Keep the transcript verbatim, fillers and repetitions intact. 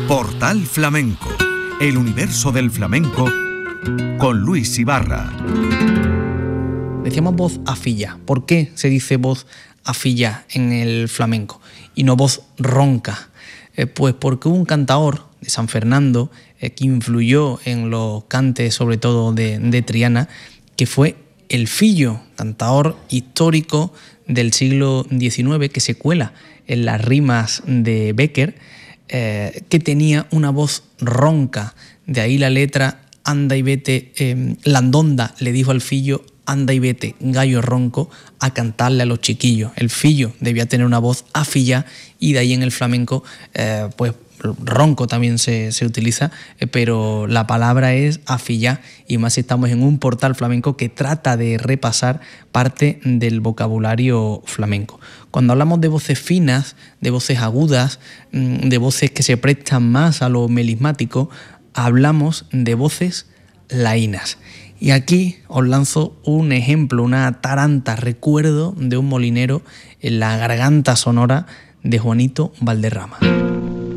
Portal Flamenco, el universo del flamenco con Luis Ibarra. Decíamos voz afilla. ¿Por qué se dice voz afilla en el flamenco y no voz ronca? Eh, pues porque hubo un cantaor de San Fernando eh, que influyó en los cantes, sobre todo de, de Triana, que fue el Fillo, cantaor histórico del siglo diecinueve, que se cuela en las rimas de Bécquer, eh, que tenía una voz ronca. De ahí la letra anda y vete, eh, Landonda le dijo al Fillo, anda y vete, gallo ronco, a cantarle a los chiquillos. El Fillo debía tener una voz afilla y de ahí en el flamenco, eh, pues ronco también se, se utiliza, eh, pero la palabra es afillá, y más si estamos en un portal flamenco que trata de repasar parte del vocabulario flamenco. Cuando hablamos de voces finas, de voces agudas, de voces que se prestan más a lo melismático, hablamos de voces laínas. Y aquí os lanzo un ejemplo, una taranta, recuerdo de un molinero en la garganta sonora de Juanito Valderrama.